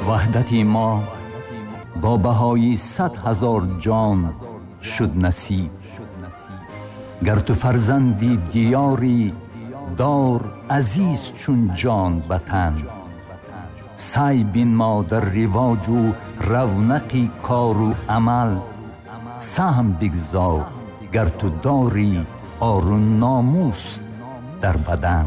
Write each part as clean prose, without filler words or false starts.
وحدتی ما با بهای 100,000 جان شد نصیب. گر تو فرزندی دیاری دار عزیز چون جان وطن. سعی بین ما در رواج و رونقی کار و عمل. سهم بگذار گر تو داری آر و ناموس در بدن.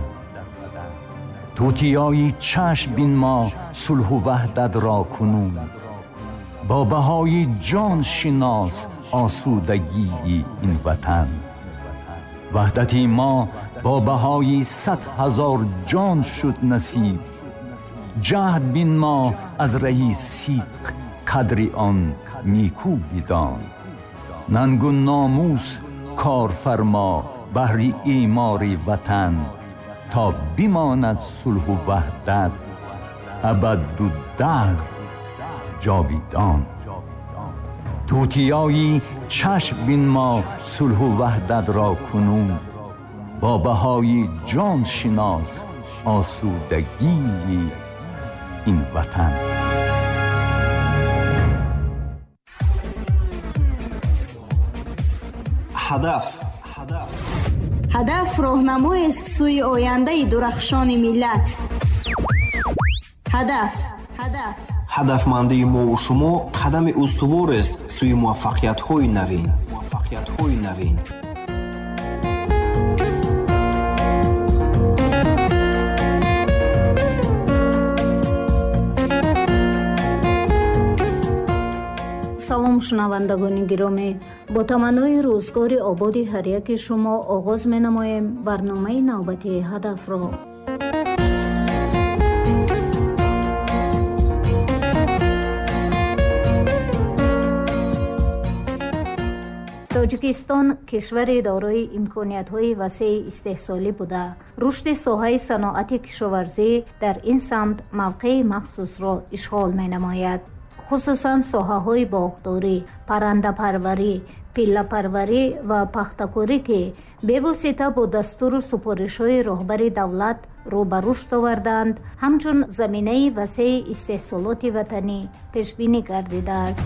توتیای چشم بین ما صلح و وحدت را کنون. با بهای جان شناس آسودگی این وطن. وحدتی ما با بهای 100,000 جان شد نصیب. جهد بین ما از رهی صدق قدر آن نیکو بدان. ننگ و ناموس کار فرما بهر ایمار وطن. تا بماند صلح و وحدت ابد و دهر جاویدان. توتیایی چشم بین ما صلح و وحدت را کنون. با بهای جان شناس آسودگی این وطن. هدف راهنمایی است سوی آینده درخشان ملت. هدفمندی ما و شما قدم استوار است سوی موفقیت‌های نوین. салом шунавандагони гиромӣ, бо таманнои рӯзгори ободи ҳар яки шумо оғоз менамоем барномаи навбатии ҳадафро. тоҷикистон кишвари дорои имкониятҳои васеъи истеҳсолӣ буда, рушди соҳаи саноати кишоварзӣ дар ин самт мавқеи махсусро ишғол менамояд. хусусан соҳаҳои боғдорӣ, паррандапарварӣ, пиллапарварӣ ва пахтакорӣ ки бевосита бо дастуру супоришҳои роҳбари давлат рӯ ба рушд оварданд, ҳамчун заминаи васеъи истеҳсолоти ватанӣ пешбинӣ гардидааст.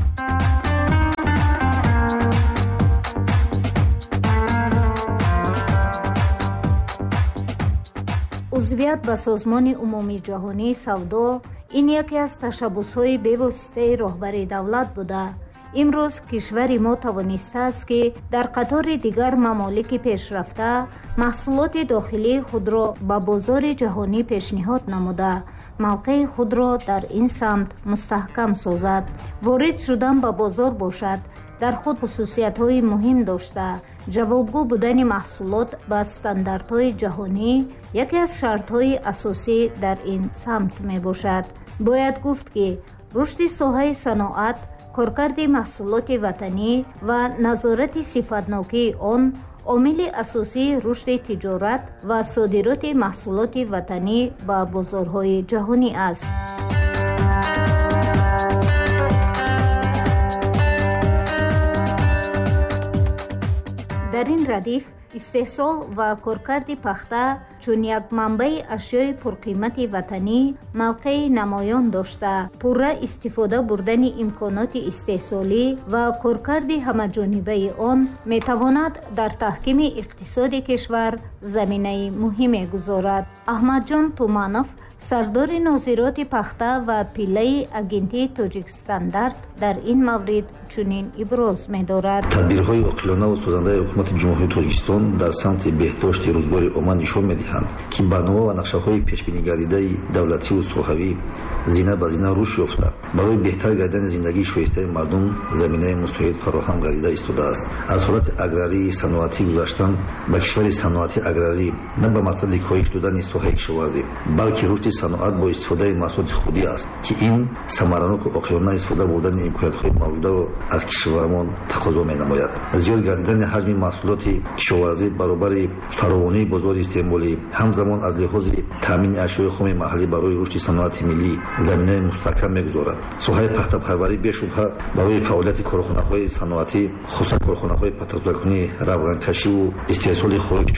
узвият ба созмони умумии ҷаҳонии савдо ин яке аз ташаббусҳои бевоситаи роҳбари давлат буда, имрӯз кишвари мо тавонистааст ки дар қатори дигар мамолики пешрафта маҳсулоти дохилии худро ба бозори ҷаҳонӣ пешниҳод намуда, мавқеи худро дар ин самт мустаҳкам созад. ворид шудан ба бозор бошад дар худ хусусиятҳои муҳим дошта, ҷавобгӯ будани маҳсулот ба стандартҳои ҷаҳонӣ яке аз шартҳои асосӣ дар ин самт мебошад. бояд гуфт ки рушди соҳаи саноат, коркарди маҳсулоти ватанӣ ва назорати сифатнокии он омили асосии рушди тиҷорат ва содироти маҳсулоти ватанӣ ба бозорҳои ҷаҳонӣ аст. дар ин радиф истеҳсол ва коркарди пахта чун як манбаи ашёи пурқимати ватанӣ мавқеи намоён дошта, пурра истифода бурдани имконоти истеҳсолӣ ва коркарди ҳамаҷонибаи он метавонад дар таҳкими иқтисоди кишвар заминаи муҳиме гузорад. аҳмадҷон туманов, сардори нозироти пахта ва пиллаи агентии тоҷикстандарт, дар ин маврид чунин иброз медорад. тадбирҳои оқилонаву созандаи ҳукумати ҷумҳурии тоҷикистон дар самти беҳдошти рӯзгори омма нишон медиҳанд ки барнома ва нақшаҳои пешбинигардидаи давлативу соҳавӣ зина ба зина рушд ёфта, барои беҳтар гардидани зиндагии шоистаи мардум заминаи мустоид фароҳам гардида истодааст. аз ҳолати аграрии саноатӣ гузаштан ба кишвари саноати аграрӣ, на ба мақсади коҳиш додани соҳаи кишоварзӣ, балки рушди саноат бо истифодаи маҳсулоти худӣ аст ки ин самараноку оқилона истифода бурдани имкониятҳои мавҷударо аз кишвармон тақозо менамояд. зиёд гардидани ҳаҷми маҳсулоти кишоварзӣ баробари фаровонии бозори истеъмолӣ ҳамзамон аз лиҳози таъмини ашёи хуми маҳаллӣ барои рушди саноати миллӣ заминаи мустаҳкам мегузорад. соҳаи пахтапарварӣ бешубҳа барои фаъолияти корхонаҳои саноатӣ, хусусан корхонаҳои патакзодакунии равганкашиву истеҳсоли хӯроки чорво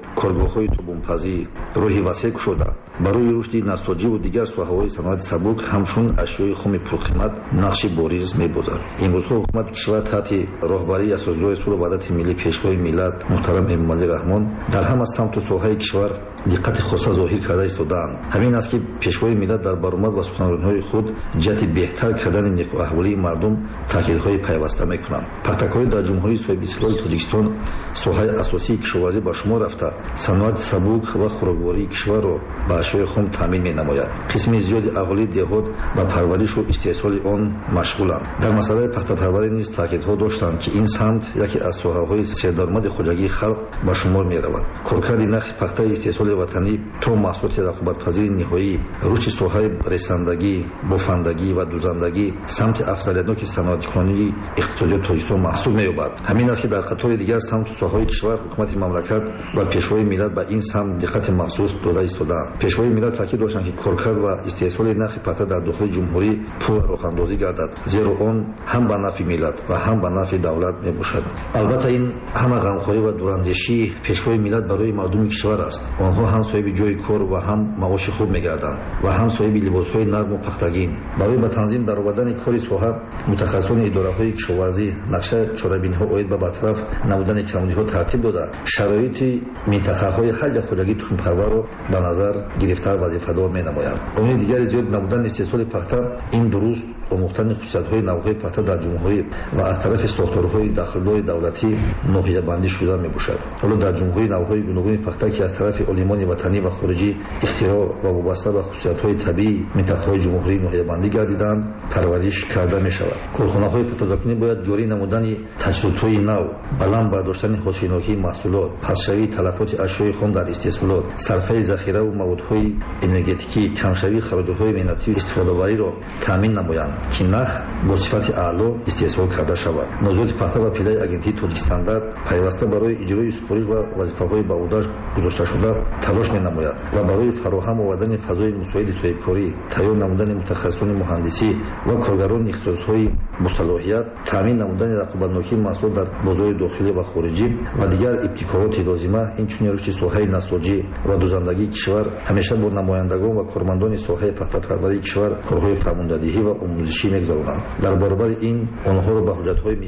коргоҳҳои тобунпазӣ роҳи васеъ кушода барои рушди насоҷиву дигар соҳаҳои саноати сабук ҳамчун ашёи хуми пурқимат нақши бориз мебозад. имрӯзҳо ҳукумати кишвар таҳти роҳбарии асосгоҳи сулҳу ваҳдати миллӣ пешвои миллат муҳтарам Эмомалӣ Раҳмон дар ҳама самту соҳаи кишвар диққати хоса зоҳир карда истодаанд. ҳамин аст ки пешвои миллат дар баромад ва суханрониҳои худ ҷиҳати беҳтар кардани некуаҳволии мардум таъкидҳои пайваста мекунанд. пахтакорӣ дар ҷумҳурии соҳибистиқлоли Тоҷикистон соҳаи асосии кишоварзӣ ба шумор рафта саноати сабук ва хӯроквории кишварро ба ашёи хум таъмин менамояд. қисми зиёди аҳолии деҳот ба парваришу истеҳсоли он машғуланд. дар масъалаи пахтапарварӣ низ таъкидҳо доштанд ки ин самт яке аз соҳаҳои сердаромади хоҷагии халқ ба шумор меравад. коркарди нахи пахтаи истеҳсоли ватанӣ то маҳсулоти рағбатпазири ниҳоӣ, рушди соҳаи ресандагӣ, бофандагӣ ва дузандагӣ самти афзалиятноки саноатикунонии иқтисодиёти Тоҷикистон маҳсуб меёбад. ҳамин аст ки дар қатори дигар самту соҳаҳои кишвар ҳукумати мамлакат ва пешвои миллат ба ин самт диққати махсус дода истодаанд. пешвои миллат таъкид доштанд ки коркард ва истеҳсоли нахи пахта дар дохили ҷумҳурӣ пур роҳандозӣ гардад, зеро он ҳам ба нафъи миллат ва ҳам ба нафъи давлат мебошад. албатта ин ҳама ғамхорӣ ва дурандешии пешвои миллат барои мардуми кишвар аст. онҳо ҳам соҳиби ҷойи кор ва ҳам маоши хуб мегарданд ва ҳам соҳиби либосҳои нарму пахтагин. барои ба танзим даровардани кори соҳа мутахассисони идораҳои кишоварзӣ нақша чорабиниҳо оид ба бартараф намудани камодиҳо тартиб дода шароити минтақаҳои ҳар як хоҷагии тухмипарварро ба назар гирифта вазифадор менамоянд. омили дигარი зиёд намудани истеҳсоли пахта ин дуруст омӯхтани хусусиятҳои навъҳои пахта дар ҷумҳурӣ ва аз тарафи сохторҳои дахлдори давлатӣ ноҳиябандӣ шуда мебошад. ҳоло дар ҷумҳурӣ навъҳои гуногуни пахта ки аз тарафи олимони ватанӣ ва хориҷӣ ихтироъ ва вобаста ба хусусиятҳои табиии минтақаҳои ҷумҳурӣ ноҳиябандӣ гардиданд парвариш карда мешавад. корхонаҳои пахтазокунӣ бояд ҷорӣ намудани таҷҳизотҳои нав, баланд бардоштани ҳосилнокии маҳсулот, пастшавии талафоти ашёи хом дар истеҳсолот, сарфаи захираву маводҳои энергетикӣ, камшавии хароҷотҳои меҳнатию истифодавариро таъмин намоянд ки нах бо сифати аъло истеҳсол карда шавад. нозоти пахта ва пилаи агентии Тоҷикстандард пайваста барои иҷрои супориш ва вазифаҳои ба ӯҳдаш гузошташуда талош менамояд ва барои фароҳам овардани фазои мусоиди соҳибкорӣ, тайёр намудани мутахассисони муҳандисӣ ва коргарони ихтисосҳои босалоҳият, таъмин намудани рақобатнокии маҳсулот дар бозори дохилӣ ва хориҷӣ ва дигар ибтикороти лозима, инчунин рушди соҳаи насоҷӣ ва дузандагии кишвар ҳамеша бо намояндагон ва кормандони соҳаи пахтапарварии кишвар корҳои фармондадиҳӣ ва омӯзишӣ мегзаронанд. дар баробари ин онҳоро ба ҳуҷҷатҳои